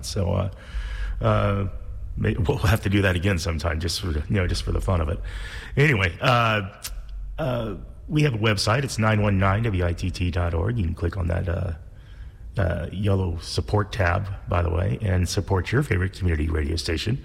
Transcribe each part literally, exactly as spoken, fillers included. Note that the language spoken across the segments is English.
whatnot. So uh, uh, may, we'll have to do that again sometime, just for the, you know, just for the fun of it. Anyway, uh, uh, we have a website. It's nine one nine W I T T dot org. You can click on that uh, uh, yellow support tab, by the way, and support your favorite community radio station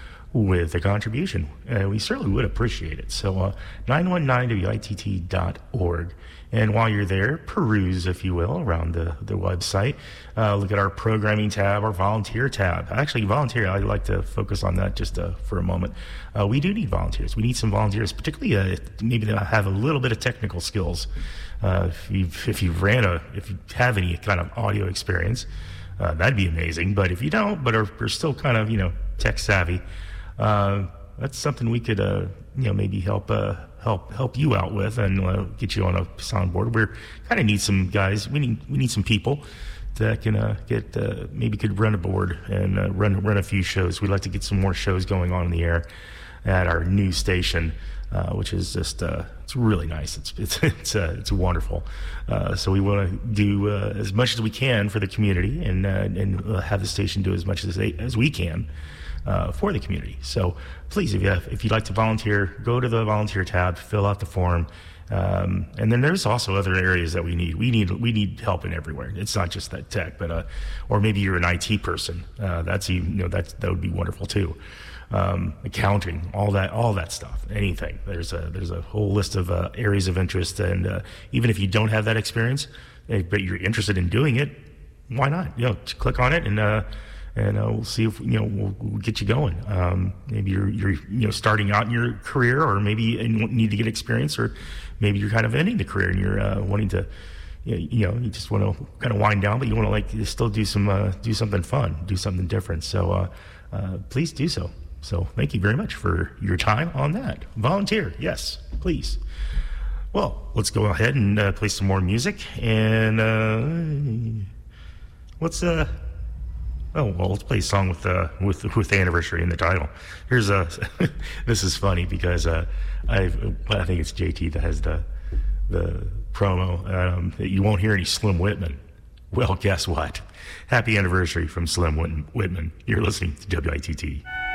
with a contribution. Uh, we certainly would appreciate it. So uh, nine one nine W I T T dot org. And while you're there, peruse, if you will, around the, the website. Uh, look at our programming tab, our volunteer tab. Actually, volunteer, I'd like to focus on that just uh, for a moment. Uh, we do need volunteers. We need some volunteers, particularly uh, maybe that have a little bit of technical skills. Uh, if you've, if you've ran a, if you have any kind of audio experience, uh, that'd be amazing. But if you don't, but are, are still kind of, you know, tech savvy, uh, that's something we could, uh, you know, maybe help, uh, help help you out with, and uh, get you on a soundboard. We're kind of need some guys. We need we need some people that can uh, get uh, maybe could run a board and uh, run run a few shows. We'd like to get some more shows going on in the air at our new station, uh, which is just uh, it's really nice. It's it's it's uh, it's wonderful. Uh, so we want to do uh, as much as we can for the community, and uh, and uh, have the station do as much as they, as we can. Uh, for the community. So please, if you have, if you'd like to volunteer, go to the volunteer tab, fill out the form, um, and then there's also other areas that we need. We need we need help in everywhere. It's not just that tech, but uh, or maybe you're an I T person. Uh, that's even, you know, that that would be wonderful too. Um, accounting, all that, all that stuff. Anything. There's a there's a whole list of uh, areas of interest, and uh, even if you don't have that experience, but you're interested in doing it, why not? You know, click on it and. Uh, And uh, we'll see if, you know, we'll, we'll get you going. Um, maybe you're, you're, you know, starting out in your career, or maybe you need to get experience, or maybe you're kind of ending the career and you're uh, wanting to, you know, you just want to kind of wind down, but you want to like still do some, uh, do something fun, do something different. So uh, uh, please do so. So thank you very much for your time on that. Volunteer, yes, please. Well, let's go ahead and uh, play some more music. And uh, what's uh. Oh, well, let's play a song with uh, with with the anniversary in the title. Here's a. This is funny because uh, I I think it's J T that has the the promo. Um, you won't hear any Slim Whitman. Well, guess what? Happy anniversary from Slim Whitman. You're listening to W I T T.